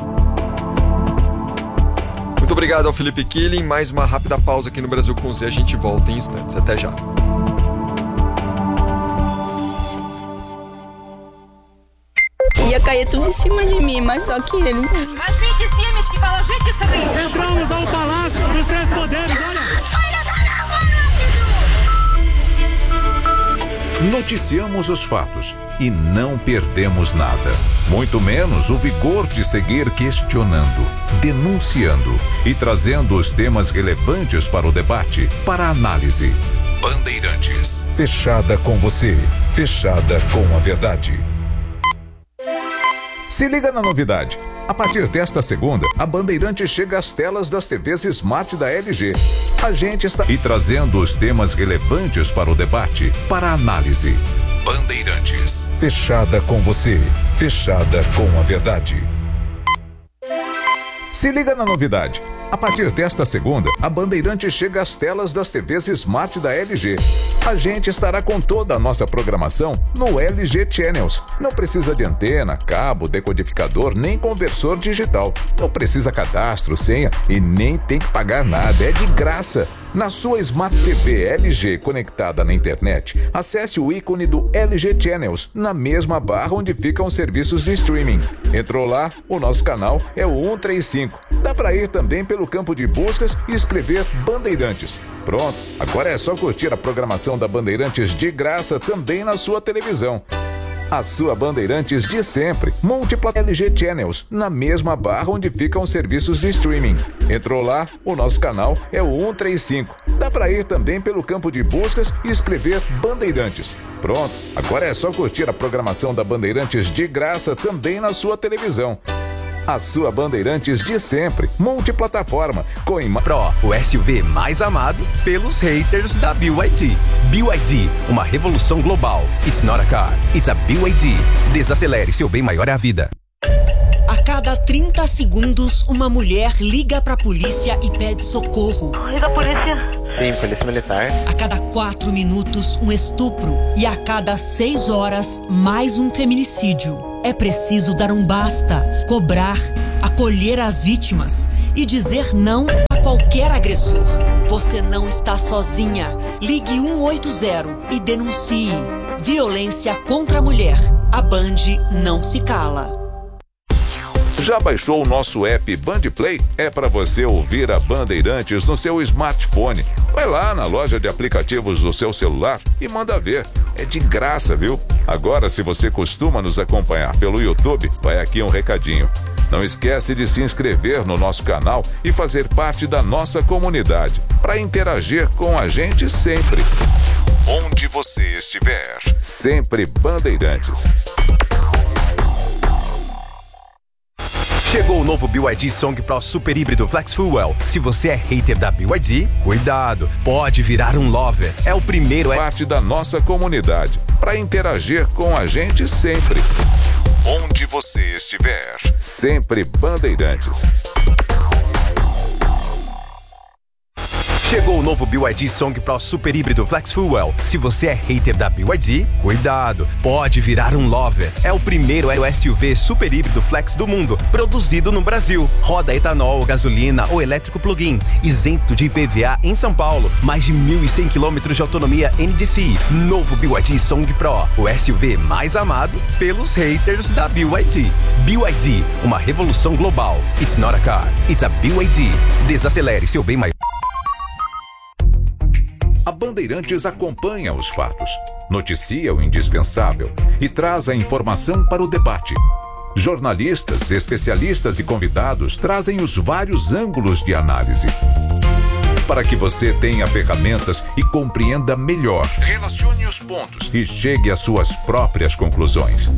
Muito obrigado ao Felipe Kehlen. Mais uma rápida pausa aqui no Brasil com Z. A gente volta em instantes. Até já. Ia cair tudo em cima de mim, mas só que ele... Mas vem de cima, que fala, gente, sorri. Entramos ao Palácio dos Três Poderes, olha. Noticiamos os fatos e não perdemos nada. Muito menos o vigor de seguir questionando, denunciando e trazendo os temas relevantes para o debate, para a análise. Bandeirantes. Fechada com você. Fechada com a verdade. Se liga na novidade. A partir desta segunda, a Bandeirantes chega às telas das TVs Smart da LG. A gente está e trazendo os temas relevantes para o debate, para a análise. Bandeirantes. Fechada com você. Fechada com a verdade. Se liga na novidade. A partir desta segunda, a Bandeirantes chega às telas das TVs Smart da LG. A gente estará com toda a nossa programação no LG Channels. Não precisa de antena, cabo, decodificador, nem conversor digital. Não precisa cadastro, senha e nem tem que pagar nada. É de graça. Na sua Smart TV LG conectada na internet, acesse o ícone do LG Channels na mesma barra onde ficam os serviços de streaming. Entrou lá, o nosso canal é o 135. Dá para ir também pelo campo de buscas e escrever Bandeirantes. Pronto, agora é só curtir a programação da Bandeirantes de graça também na sua televisão. A sua Bandeirantes de sempre. Múltipla LG Channels, na mesma barra onde ficam os serviços de streaming. Entrou lá, o nosso canal é o 135. Dá para ir também pelo campo de buscas e escrever Bandeirantes. Pronto, agora é só curtir a programação da Bandeirantes de graça também na sua televisão. A sua Bandeirantes de sempre, multiplataforma, com Pro, o SUV mais amado pelos haters da BYD. BYD, uma revolução global. It's not a car, it's a BYD. Desacelere, seu bem maior é a vida. A cada 30 segundos, uma mulher liga pra polícia e pede socorro. Liga a polícia. Sim, polícia militar. A cada 4 minutos, um estupro. E a cada 6 horas, mais um feminicídio. É preciso dar um basta, cobrar, acolher as vítimas e dizer não a qualquer agressor. Você não está sozinha. Ligue 180 e denuncie. Violência contra a mulher. A Band não se cala. Já baixou o nosso app Bandplay? É para você ouvir a Bandeirantes no seu smartphone. Vai lá na loja de aplicativos do seu celular e manda ver. É de graça, viu? Agora, se você costuma nos acompanhar pelo YouTube, vai aqui um recadinho. Não esquece de se inscrever no nosso canal e fazer parte da nossa comunidade, para interagir com a gente sempre. Onde você estiver, sempre Bandeirantes. Chegou o novo BYD Song Pro Super Híbrido Flex Fuel. Se você é hater da BYD, cuidado, pode virar um lover. É o primeiro parte da nossa comunidade, para interagir com a gente sempre. Onde você estiver, sempre Bandeirantes. Chegou o novo BYD Song Pro Super Híbrido Flex Fuel. Se você é hater da BYD, cuidado, pode virar um lover. É o primeiro SUV super híbrido flex do mundo, produzido no Brasil. Roda etanol, gasolina ou elétrico plug-in, isento de IPVA em São Paulo. Mais de 1.100 km de autonomia NDCi. Novo BYD Song Pro, o SUV mais amado pelos haters da BYD. BYD, uma revolução global. It's not a car, it's a BYD. Desacelere, seu bem maior. A Bandeirantes acompanha os fatos, noticia o indispensável e traz a informação para o debate. Jornalistas, especialistas e convidados trazem os vários ângulos de análise, para que você tenha ferramentas e compreenda melhor, relacione os pontos e chegue às suas próprias conclusões.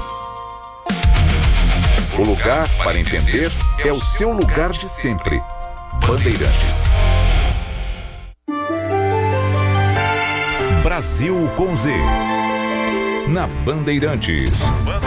O lugar para entender é o seu lugar de sempre. Bandeirantes. Brasil com Z. Na Bandeirantes.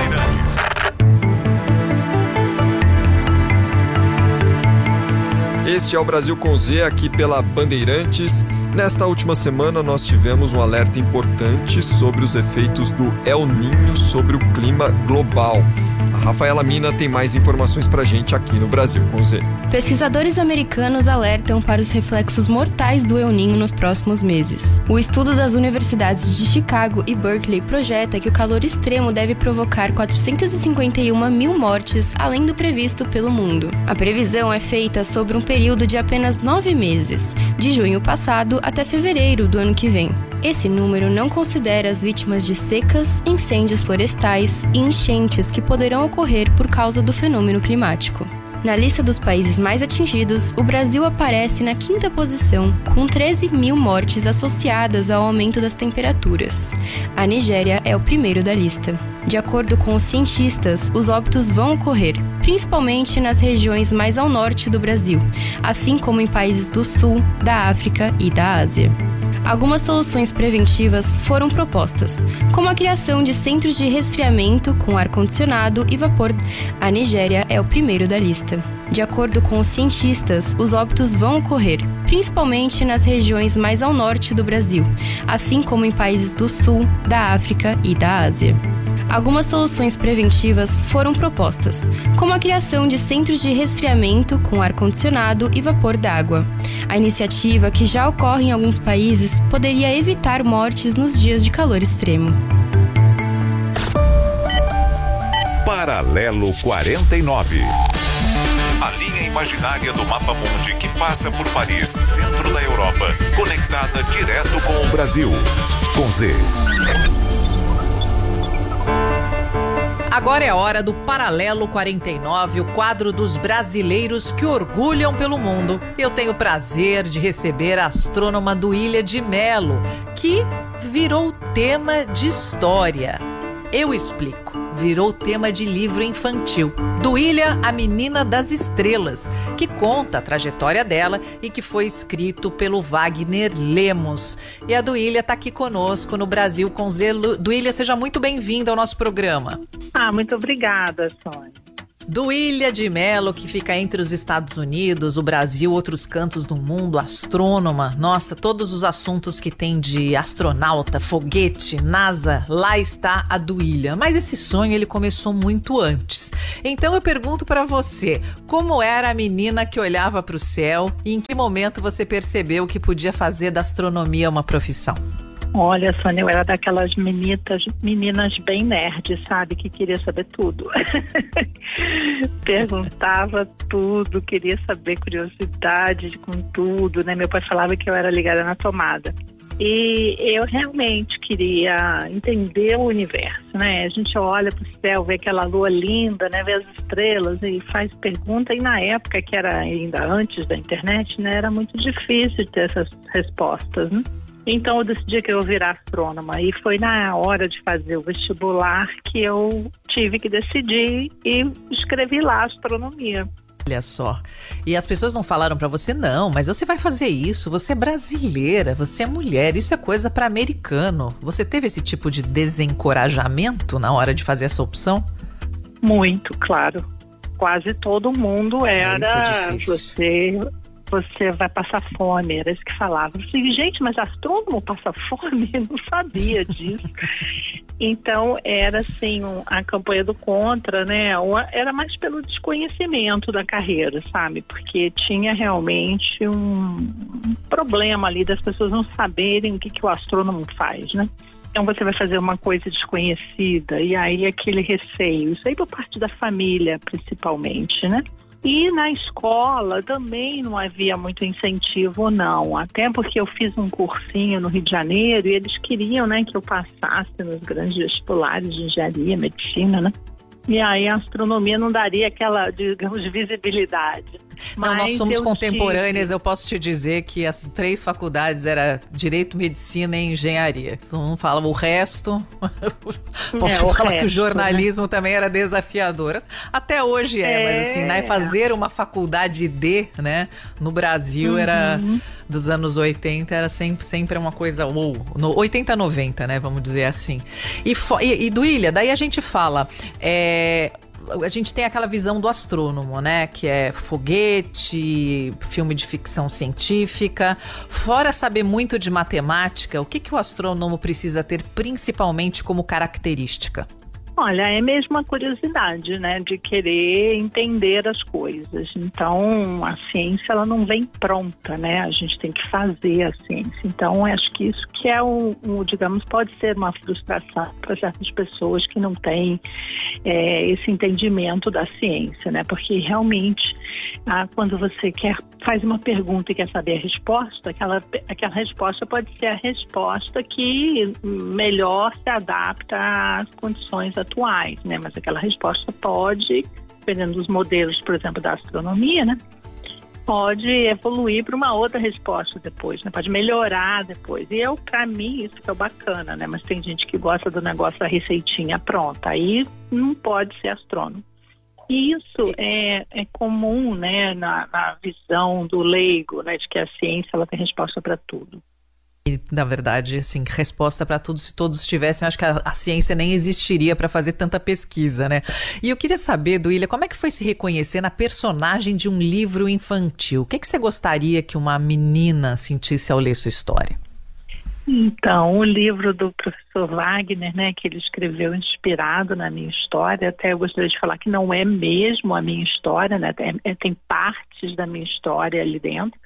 Este é o Brasil com Z aqui pela Bandeirantes. Nesta última semana nós tivemos um alerta importante sobre os efeitos do El Niño sobre o clima global. A Rafaela Mina tem mais informações pra gente aqui no Brasil com Z. Pesquisadores americanos alertam para os reflexos mortais do El Niño nos próximos meses. O estudo das universidades de Chicago e Berkeley projeta que o calor extremo deve provocar 451 mil mortes, além do previsto pelo mundo. A previsão é feita sobre um período de apenas 9 meses, de junho passado até fevereiro do ano que vem. Esse número não considera as vítimas de secas, incêndios florestais e enchentes que poderão ocorrer por causa do fenômeno climático. Na lista dos países mais atingidos, o Brasil aparece na 5ª posição, com 13 mil mortes associadas ao aumento das temperaturas. A Nigéria é o primeiro da lista. De acordo com os cientistas, os óbitos vão ocorrer, principalmente nas regiões mais ao norte do Brasil, assim como em países do sul, da África e da Ásia. Algumas soluções preventivas foram propostas, como a criação de centros de resfriamento com ar-condicionado e vapor. A Nigéria é o primeiro da lista. De acordo com os cientistas, os óbitos vão ocorrer, principalmente nas regiões mais ao norte do Brasil, assim como em países do sul, da África e da Ásia. Algumas soluções preventivas foram propostas, como a criação de centros de resfriamento com ar-condicionado e vapor d'água. A iniciativa, que já ocorre em alguns países, poderia evitar mortes nos dias de calor extremo. Paralelo 49. A linha imaginária do Mapa Mundi que passa por Paris, centro da Europa, conectada direto com o Brasil. Com Z. Agora é a hora do Paralelo 49, o quadro dos brasileiros que orgulham pelo mundo. Eu tenho o prazer de receber a astrônoma Duília de Mello, que virou tema de história. Eu explico. Virou tema de livro infantil. Duília, a Menina das Estrelas, que conta a trajetória dela e que foi escrito pelo Wagner Lemos. E a Duília está aqui conosco no Brasil com Zelo. Duília, seja muito bem-vinda ao nosso programa. Muito obrigada, Sônia. Duília de Mello, que fica entre os Estados Unidos, o Brasil, outros cantos do mundo, astrônoma. Nossa, todos os assuntos que tem de astronauta, foguete, NASA, lá está a Duília. Mas esse sonho, ele começou muito antes. Então eu pergunto para você, como era a menina que olhava para o céu e em que momento você percebeu que podia fazer da astronomia uma profissão? Olha, Sônia, eu era daquelas meninas bem nerds, sabe? Que queria saber tudo. Perguntava tudo, queria saber, curiosidade com tudo, né? Meu pai falava que eu era ligada na tomada. E eu realmente queria entender o universo, né? A gente olha para o céu, vê aquela lua linda, né? Vê as estrelas e faz pergunta. E na época, que era ainda antes da internet, né? Era muito difícil ter essas respostas, né? Então eu decidi que eu ia virar astrônoma e foi na hora de fazer o vestibular que eu tive que decidir e escrevi lá astronomia. Olha só, e as pessoas não falaram pra você, não, mas você vai fazer isso, você é brasileira, você é mulher, isso é coisa pra americano. Você teve esse tipo de desencorajamento na hora de fazer essa opção? Muito, claro. Quase todo mundo era, você vai passar fome, era isso que falava. Eu falei, gente, mas astrônomo passa fome? Eu não sabia disso. Então, era assim, a campanha do contra, né? Era mais pelo desconhecimento da carreira, sabe? Porque tinha realmente um problema ali das pessoas não saberem o que o astrônomo faz, né? Então você vai fazer uma coisa desconhecida e aí aquele receio, isso aí por parte da família, principalmente, né? E na escola também não havia muito incentivo, não. Até porque eu fiz um cursinho no Rio de Janeiro e eles queriam, né, que eu passasse nos grandes vestibulares de engenharia, medicina, né? E aí a astronomia não daria aquela, digamos, visibilidade. Não, nós somos contemporâneas, eu posso te dizer que as 3 faculdades era Direito, Medicina e Engenharia. Não falava o resto. Posso te falar que o jornalismo, né, também era desafiador. Até hoje mas assim, né, fazer uma faculdade D, né, no Brasil era, dos anos 80, era sempre uma coisa, 80, 90, né, vamos dizer assim. E Duília, daí a gente fala, a gente tem aquela visão do astrônomo, né? Que é foguete, filme de ficção científica. Fora saber muito de matemática, o que o astrônomo precisa ter principalmente como característica? Olha, é mesmo a curiosidade, né, de querer entender as coisas. Então, a ciência, ela não vem pronta, né, a gente tem que fazer a ciência. Então, acho que isso que é digamos, pode ser uma frustração para certas pessoas que não têm esse entendimento da ciência, né, porque realmente, quando você faz uma pergunta e quer saber a resposta, aquela resposta pode ser a resposta que melhor se adapta às condições atuais, né? Mas aquela resposta pode, dependendo dos modelos, por exemplo, da astronomia, né? Pode evoluir para uma outra resposta depois, né? Pode melhorar depois. E para mim, isso que é bacana, né? Mas tem gente que gosta do negócio da receitinha pronta. Aí não pode ser astrônomo. Isso é comum, né, na visão do leigo, né, de que a ciência ela tem resposta para tudo. E, na verdade, assim, resposta para tudo, se todos tivessem, acho que a ciência nem existiria para fazer tanta pesquisa, né? E eu queria saber, Duília, como é que foi se reconhecer na personagem de um livro infantil? O que você gostaria que uma menina sentisse ao ler sua história? Então, o livro do professor Wagner, né, que ele escreveu inspirado na minha história, até eu gostaria de falar que não é mesmo a minha história, né, tem partes da minha história ali dentro.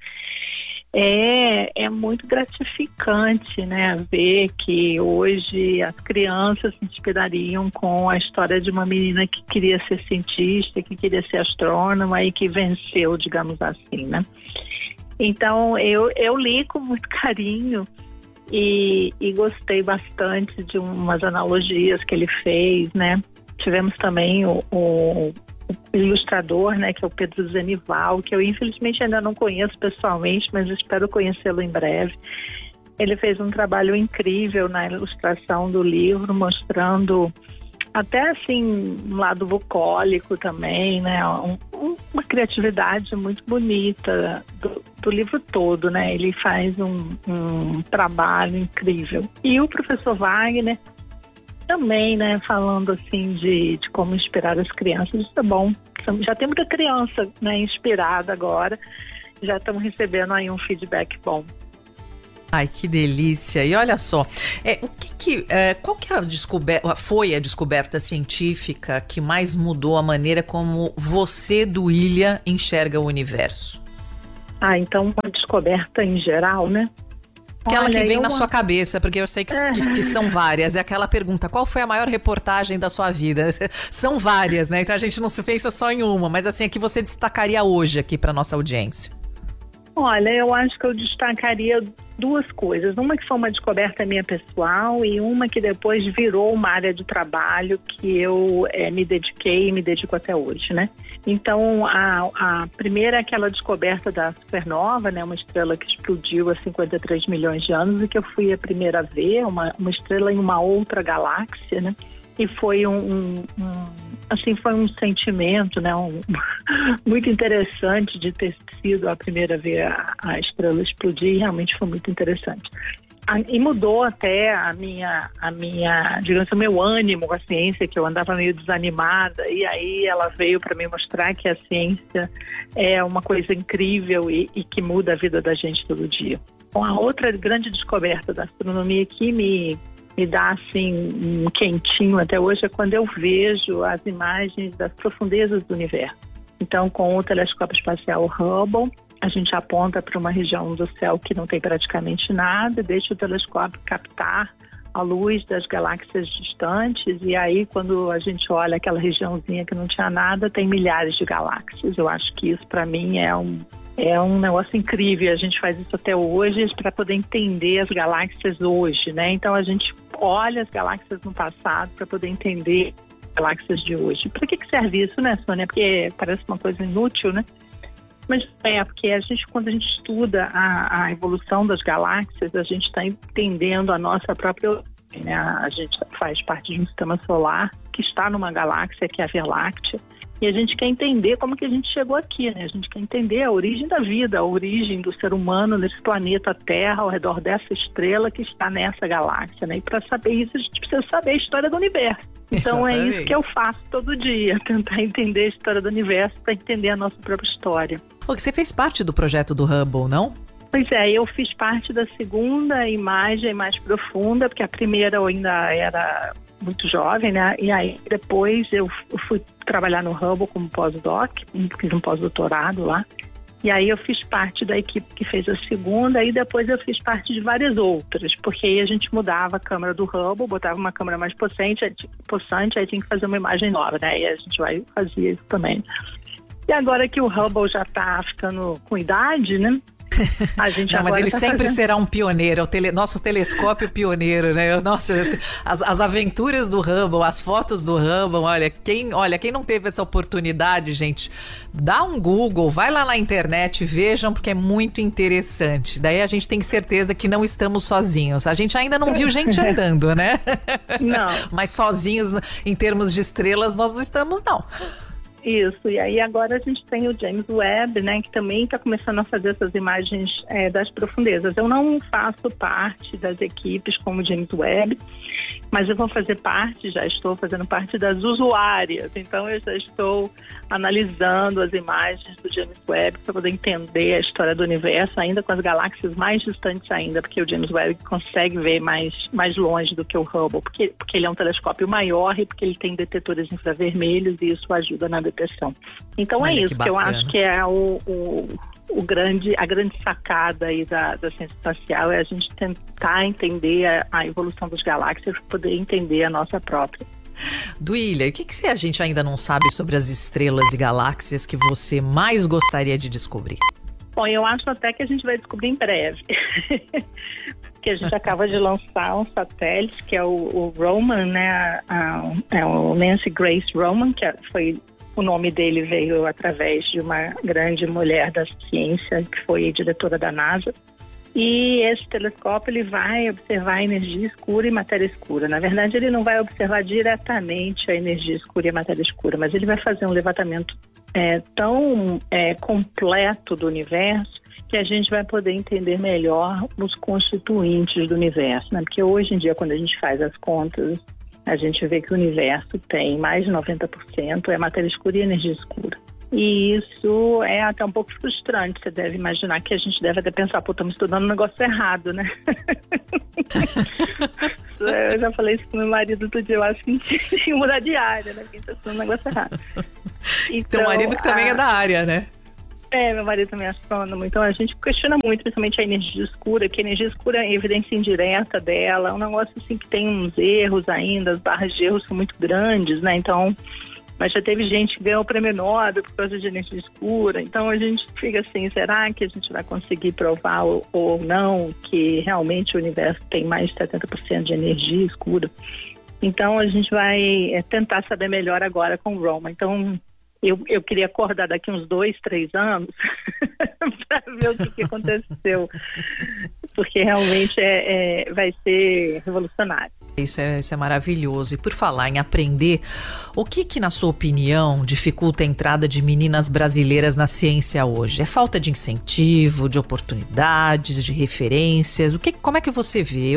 É muito gratificante, né, ver que hoje as crianças se inspirariam com a história de uma menina que queria ser cientista, que queria ser astrônoma e que venceu, digamos assim, né. Então, eu li com muito carinho e gostei bastante de umas analogias que ele fez, né? Tivemos também o ilustrador, né, que é o Pedro Zenival, que eu infelizmente ainda não conheço pessoalmente, mas espero conhecê-lo em breve. Ele fez um trabalho incrível na ilustração do livro, mostrando até assim um lado bucólico também, né, uma criatividade muito bonita do livro todo, né. Ele faz um trabalho incrível. E o professor Wagner também, né, falando assim de como inspirar as crianças. Isso é bom. Já tem muita criança, né, inspirada agora. Já estamos recebendo aí um feedback bom. Ai, que delícia. E olha só, qual que foi a descoberta científica que mais mudou a maneira como você, Duília, enxerga o universo? Então uma descoberta em geral, né? Aquela que vem na sua cabeça, porque eu sei que são várias. É aquela pergunta, qual foi a maior reportagem da sua vida? São várias, né? Então a gente não se pensa só em uma, mas assim, a que você destacaria hoje aqui para nossa audiência? Olha, eu acho que eu destacaria duas coisas. Uma que foi uma descoberta minha pessoal e uma que depois virou uma área de trabalho que eu me dediquei e me dedico até hoje, né? Então, a primeira é aquela descoberta da supernova, né? Uma estrela que explodiu há 53 milhões de anos e que eu fui a primeira a ver, uma estrela em uma outra galáxia, né? E foi foi um sentimento, né, muito interessante de ter sido a primeira a ver a estrela explodir. Realmente foi muito interessante. E mudou até a minha, digamos, o meu ânimo com a ciência, que eu andava meio desanimada, e aí ela veio para me mostrar que a ciência é uma coisa incrível e que muda a vida da gente todo dia. Bom, a outra grande descoberta da astronomia que me dá assim um quentinho até hoje é quando eu vejo as imagens das profundezas do universo. Então, com o telescópio espacial Hubble, a gente aponta para uma região do céu que não tem praticamente nada, deixa o telescópio captar a luz das galáxias distantes, e aí quando a gente olha aquela regiãozinha que não tinha nada, tem milhares de galáxias. Eu acho que isso para mim é um negócio incrível. A gente faz isso até hoje para poder entender as galáxias hoje, né? Então a gente olha as galáxias no passado para poder entender as galáxias de hoje. Para que serve isso, né, Sônia? Porque parece uma coisa inútil, né? Mas porque quando a gente estuda a evolução das galáxias, a gente está entendendo a nossa própria origem, né? A gente faz parte de um sistema solar que está numa galáxia que é a Via Láctea. E a gente quer entender como que a gente chegou aqui, né? A gente quer entender a origem da vida, a origem do ser humano nesse planeta Terra, ao redor dessa estrela que está nessa galáxia, né? E para saber isso, a gente precisa saber a história do universo. Então é isso que eu faço todo dia, tentar entender a história do universo para entender a nossa própria história. Você fez parte do projeto do Hubble, não? Pois é, eu fiz parte da segunda imagem mais profunda, porque a primeira eu ainda era muito jovem, né? E aí depois eu fui trabalhar no Hubble como pós-doc, fiz um pós-doutorado lá. E aí eu fiz parte da equipe que fez a segunda, e depois eu fiz parte de várias outras, porque aí a gente mudava a câmera do Hubble, botava uma câmera mais possante, aí tinha que fazer uma imagem nova, né? E a gente fazia isso também. E agora que o Hubble já está ficando com idade, né? Não, mas ele sempre será um pioneiro, nosso telescópio pioneiro, né? Nossa, as aventuras do Hubble, as fotos do Hubble, quem não teve essa oportunidade, gente, dá um Google, vai lá na internet, vejam, porque é muito interessante. Daí a gente tem certeza que não estamos sozinhos. A gente ainda não viu gente andando, né? Não. Mas sozinhos, em termos de estrelas, nós não estamos, não. Isso, e aí agora a gente tem o James Webb, né, que também está começando a fazer essas imagens das profundezas. Eu não faço parte das equipes como o James Webb, mas eu vou fazer parte, já estou fazendo parte das usuárias, então eu já estou analisando as imagens do James Webb para poder entender a história do universo, ainda com as galáxias mais distantes ainda, porque o James Webb consegue ver mais longe do que o Hubble, porque ele é um telescópio maior e porque ele tem detetores infravermelhos e isso ajuda na detecção. Então é isso que eu acho que é a grande sacada aí da ciência espacial, é a gente tentar entender a evolução das galáxias para poder entender a nossa própria. Duília, o que a gente ainda não sabe sobre as estrelas e galáxias que você mais gostaria de descobrir? Bom, eu acho até que a gente vai descobrir em breve. que a gente acaba de lançar um satélite, que é o Roman, né? É o Nancy Grace Roman, que foi... O nome dele veio através de uma grande mulher da ciência, que foi diretora da NASA. E esse telescópio ele vai observar a energia escura e matéria escura. Na verdade, ele não vai observar diretamente a energia escura e a matéria escura, mas ele vai fazer um levantamento tão completo do universo que a gente vai poder entender melhor os constituintes do universo, né? Porque hoje em dia, quando a gente faz as contas, a gente vê que o universo tem mais de 90% matéria escura e energia escura. E isso é até um pouco frustrante. Você deve imaginar que a gente deve até pensar, estamos estudando um negócio errado, né? Eu já falei isso com meu marido outro dia, eu acho que a gente tinha que mudar de área, né? Porque a gente está estudando um negócio errado. Então, teu marido que também é da área, né? Meu marido também é astrônomo, então a gente questiona muito, principalmente a energia escura, que a energia escura é a evidência indireta dela, é um negócio assim que tem uns erros ainda, as barras de erros são muito grandes, né? Então, mas já teve gente que ganhou o prêmio Nobel por causa de energia escura, então a gente fica assim, será que a gente vai conseguir provar ou não que realmente o universo tem mais de 70% de energia escura? Então a gente vai tentar saber melhor agora com o Roman. Então, eu queria acordar daqui uns 2, 3 anos para ver o que aconteceu, porque realmente vai ser revolucionário. Isso é maravilhoso. E por falar em aprender, o que na sua opinião dificulta a entrada de meninas brasileiras na ciência hoje? É falta de incentivo, de oportunidades, de referências? Como é que você vê?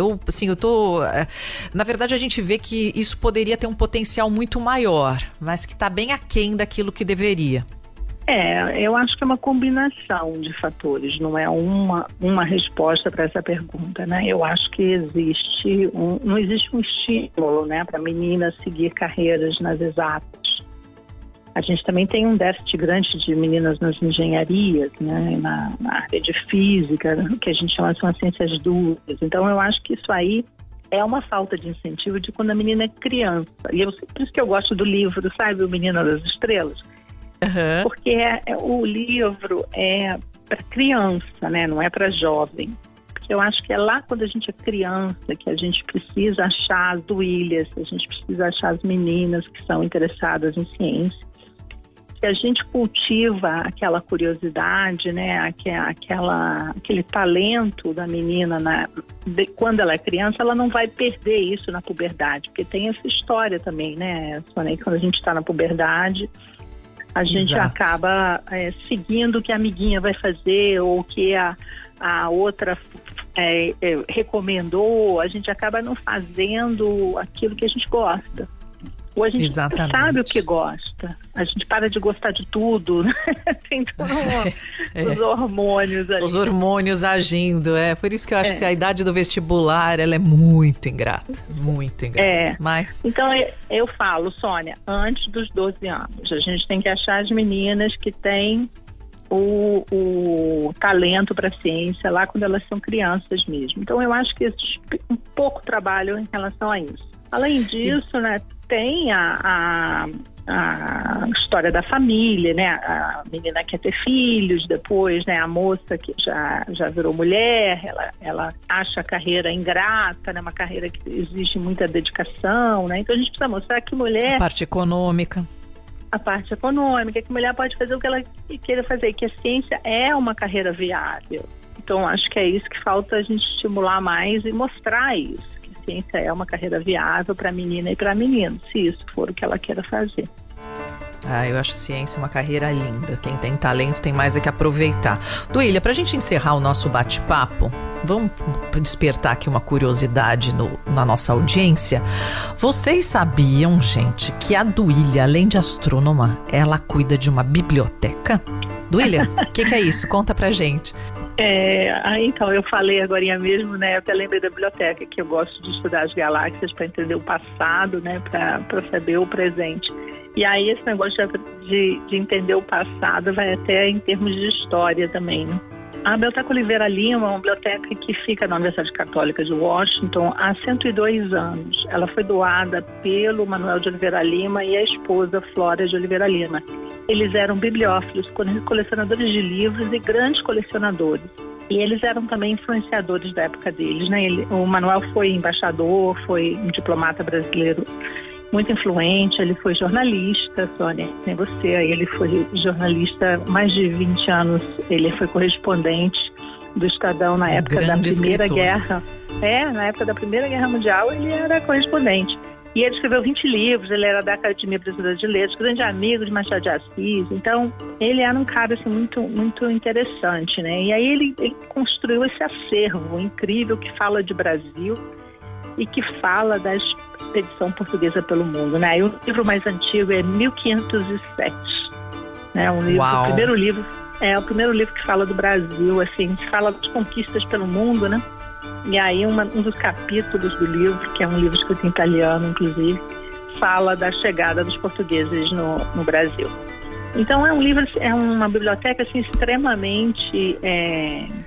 Na verdade, a gente vê que isso poderia ter um potencial muito maior, mas que está bem aquém daquilo que deveria. Eu acho que é uma combinação de fatores, não é uma resposta para essa pergunta, né? Eu acho que não existe um estímulo, né, para meninas seguir carreiras nas exatas. A gente também tem um déficit grande de meninas nas engenharias, né, na área de física, que a gente chama de ciências duras. Então eu acho que isso aí é uma falta de incentivo de quando a menina é criança. E por isso que eu gosto do livro, sabe, O Menino das Estrelas? Uhum. Porque o livro é para criança, né? Não é para jovem. Porque eu acho que é lá quando a gente é criança que a gente precisa achar as duílias, a gente precisa achar as meninas que são interessadas em ciência. Se a gente cultiva aquela curiosidade, né? Aquele talento da menina quando ela é criança, ela não vai perder isso na puberdade. Porque tem essa história também, né, Sônia? Quando a gente está na puberdade, a gente acaba seguindo o que a amiguinha vai fazer ou o que a outra recomendou. A gente acaba não fazendo aquilo que a gente gosta. Ou a gente sabe o que gosta. A gente para de gostar de tudo, né? Tem os hormônios ali. Os hormônios agindo, por isso que eu acho que a idade do vestibular, ela é muito ingrata, muito ingrata. Mas... Então, eu falo, Sônia, antes dos 12 anos, a gente tem que achar as meninas que têm o talento para a ciência lá quando elas são crianças mesmo. Então, eu acho que existe um pouco trabalho em relação a isso. Além disso, né, tem a história da família, né? A menina quer ter filhos, depois, né? A moça que já virou mulher, ela acha a carreira ingrata, né? Uma carreira que exige muita dedicação, né? Então a gente precisa mostrar que mulher... A parte econômica, que mulher pode fazer o que ela queira fazer, que a ciência é uma carreira viável. Então acho que é isso que falta a gente estimular mais e mostrar isso. Ciência é uma carreira viável para menina e para menino, se isso for o que ela queira fazer. Eu acho a ciência uma carreira linda. Quem tem talento tem mais que aproveitar. Duília, para a gente encerrar o nosso bate-papo, vamos despertar aqui uma curiosidade na nossa audiência. Vocês sabiam, gente, que a Duília, além de astrônoma, ela cuida de uma biblioteca? Duília, o que é isso? Conta pra gente. Então, eu falei agorinha mesmo, né? Eu até lembrei da biblioteca, que eu gosto de estudar as galáxias para entender o passado, né? Para saber o presente. E aí esse negócio de entender o passado vai até em termos de história também, né? A Biblioteca Oliveira Lima é uma biblioteca que fica na Universidade Católica de Washington há 102 anos. Ela foi doada pelo Manuel de Oliveira Lima e a esposa Flora de Oliveira Lima. Eles eram bibliófilos, colecionadores de livros e grandes colecionadores. E eles eram também influenciadores da época deles, né? O Manuel foi embaixador, foi um diplomata brasileiro muito influente, ele foi jornalista, Sônia, nem você, ele foi jornalista mais de 20 anos, ele foi correspondente do Estadão na época da Primeira Guerra. Na época da Primeira Guerra Mundial ele era correspondente. E ele escreveu 20 livros, ele era da Academia Brasileira de Letras, grande amigo de Machado de Assis. Então, ele era um cara assim, muito, muito interessante, né? E aí ele construiu esse acervo incrível que fala de Brasil e que fala da expedição portuguesa pelo mundo, né? E o livro mais antigo é 1507, né? Um livro, o primeiro livro que fala do Brasil, assim, que fala das conquistas pelo mundo, né? E aí um dos capítulos do livro, que é um livro escrito em italiano, inclusive, fala da chegada dos portugueses no Brasil. Então é um livro, é uma biblioteca assim, extremamente